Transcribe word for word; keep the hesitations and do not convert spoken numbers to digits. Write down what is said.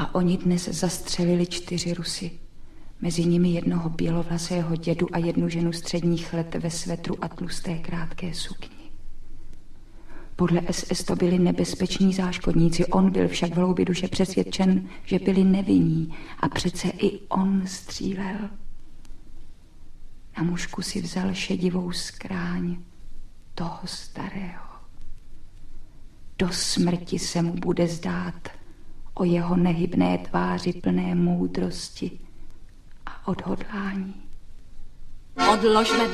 A oni dnes zastřelili čtyři Rusy. Mezi nimi jednoho bělovlasého dědu a jednu ženu středních let ve svetru a tlusté krátké sukni. Podle es es to byli nebezpeční záškodníci, on byl však v hloubi duše přesvědčen, že byli nevinní a přece i on střílel. Na mužku si vzal šedivou skráň toho starého. Do smrti se mu bude zdát o jeho nehybné tváři plné moudrosti a odhodlání. Odložme